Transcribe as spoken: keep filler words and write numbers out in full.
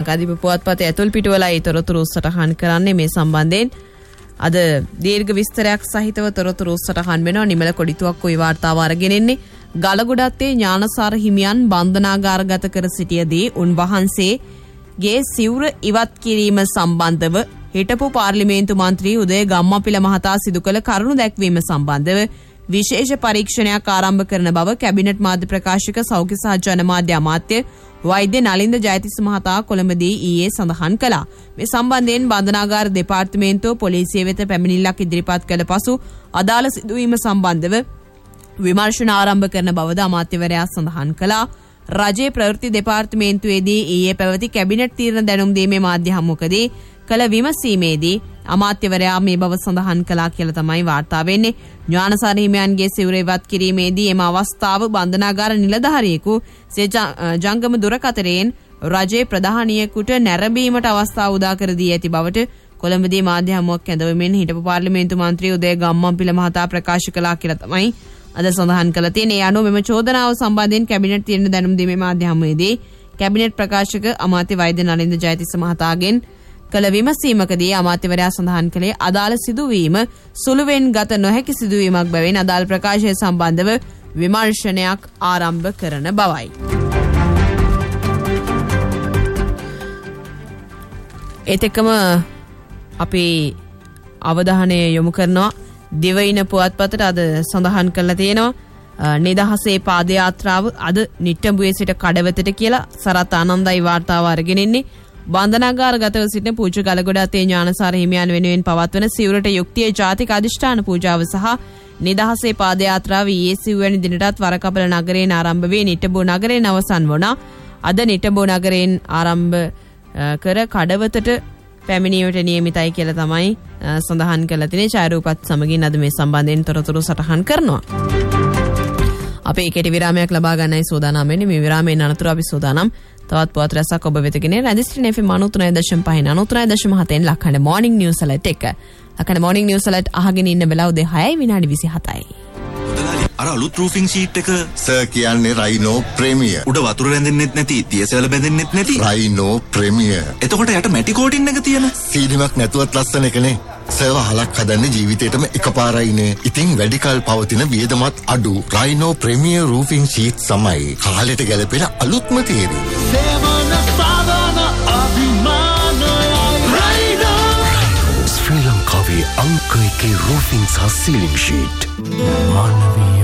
ලංකාදීප පුවත්පතේ ඇතුල් පිටුවලයි තොරතුරු සටහන් කරන්නේ මේ සම්බන්ධයෙන්. අද දීර්ඝ විස්තරයක් සහිතව තොරතුරු සටහන් වෙනවා. නිමල කොඩිතුවක්කුයි වාර්තාව අරගෙන ඉන්නේ. ගලගොඩත්තේ ඥානසාර හිමියන් බන්ධනාගාරගත කර සිටියදී උන්වහන්සේගේ සිවුර ඉවත් කිරීම සම්බන්ධව හිටපු පාර්ලිමේන්තු මන්ත්‍රී උදය ගම්මපිල මහතා සිදු කළ කරුණු දැක්වීම සම්බන්ධව විශේෂ පරීක්ෂණයක් ආරම්භ කරන බව කැබිනට් මාධ්‍ය ප්‍රකාශක සෞඛ්‍ය සහ ජනමාධ්‍ය අමාත්‍ය වෛද්‍ය නලින්ද ජයතිස්ස මහතා කොළඹදී ඊයේ සඳහන් කළා. මේ සම්බන්ධයෙන් බන්ධනාගාර දෙපාර්තමේන්තුව පොලිසිය වෙත පැමිණිල්ලක් ඉදිරිපත් කළ පසු අදාළ සිදුවීම සම්බන්ධව විමර්ශන ආරම්භ කරන බවද අමාත්‍යවරයා සඳහන් කළා. රජයේ ප්‍රවෘත්ති දෙපාර්තමේන්තුවේදී ඊයේ පැවති කැබිනට් තීරණ දැනුම් දීමේ මාධ්‍ය හමුවකදී කළ විමසීමේදී අමාත්‍යවරයා මේ බව සඳහන් කළා කියලා තමයි වාර්තා වෙන්නේ. ඥානසාර හිමියන්ගේ සිවුර ඉවත් කිරීමේදී එම අවස්ථාව බන්ධනාගාර නිලධාරියෙකු ජංගම දුරකථනයෙන් රජයේ ප්‍රධානියෙකුට නැරඹීමට අවස්ථාව උදා කර දී ඇති බවට කොළඹදී මාධ්‍ය හමුවක් කැඳවමින් හිටපු පාර්ලිමේන්තු මන්ත්‍රී උදය ගම්මන්පිල මහතා ප්‍රකාශ කළා කියලා තමයි අද සඳහන් කළ තියෙන්නේ. ඒ අනුව මෙම චෝදනාව සම්බන්ධයෙන් කැබිනට් තීරණ දැනුම් දීමේ මාධ්‍ය හමුවේදී කැබිනට් ප්‍රකාශක අමාත්‍ය වෛද්‍ය නලින්ද ජයතිස්ස මහතාගෙන් කළ විමසීමකදී අමාත්‍යවරයා සඳහන් කළේ අදාළ සිදුවීම සුළුවෙන් ගත නොහැකි සිදුවීමක් බැවින් අදාළ ප්‍රකාශය සම්බන්ධව විමර්ශනයක් ආරම්භ කරන බවයි. ඒත් එක්කම අපි අවධානය යොමු කරනවා දිවයින පුවත්පතට අද සඳහන් කරලා තියෙනවා නිදහසේ පාදයාත්‍රාව අද නිට්ටඹුවේ සිට කඩවතට කියලා සරත් ආනන්දයි වාර්තාව අරගෙන ඉන්නේ. බන්ධනාගාරගතව සිටින පූජ්‍ය ගලගොඩත්තේ ඥානසාර හිමියන් වෙනුවෙන් පවත්වන සිවුරට යුක්තිය ජාතික අධිෂ්ඨාන පූජාව සහ නිදහසේ පාදයාත්‍රාව ඊයේ සිව්වැනි දිනටත් වරකපල නගරයෙන් ආරම්භ වී නිට්ටඹුව නගරයෙන් අවසන් වුණා. අද නිට්ටඹුව නගරයෙන් ආරම්භ කර කඩවතට පැමිණීමට නියමිතයි කියලා තමයි සඳහන් කරලා තියෙන්නේ. ඡායාරූපත් සමගින් අද මේ සම්බන්ධයෙන් තොරතුරු සටහන් කරනවා. අපේ කෙටි විරාමයක් ලබා ගන්නයි සූදානම් වෙන්නේ. මේ විරාමයෙන් අනතුරු අපි සූදානම් තවත් පුවත් රැසක් ඔබ වෙතගෙන රැදිස්ත්‍රින එෆ් එම් නවය තුනයි දශම පහ නවය තුනයි දශම හතෙන් ලක්කඩ මොර්නිං නිවුස් අලර්ට් එක. ලක්කඩ මොර්නිං නිවුස් අලර්ට් අහගෙන ඉන්න වෙලාව උදේ හයයි විනාඩි විසිහතයි. අර අලුත් රූෆින් ෂීට් එක සර් කියන්නේ රයිනෝ ප්‍රීමියර්. උඩ වතුර රැඳෙන්නෙත් නැති, තියසල බැඳෙන්නෙත් නැති රයිනෝ ප්‍රීමියර්. එතකොට යට මැටි කෝටින් එක තියෙන. සීලිමක් නැතුවත් ලස්සන එකනේ. සර් වහලක් හදන්නේ ජීවිතේටම එකපාරයිනේ. ඉතින් වැඩි කල පවතින වියදමත් අඩු රයිනෝ ප්‍රීමියර් රූෆින් ෂීට් සමයි කාලෙට ගැලපෙන අලුත්ම තේරුම. සේවන සාධන අභිමානයි රයිනෝ. ශ්‍රී ලංකාවේ අංක එකේ රූෆින් සහ සීලිං ෂීට්. මානවීය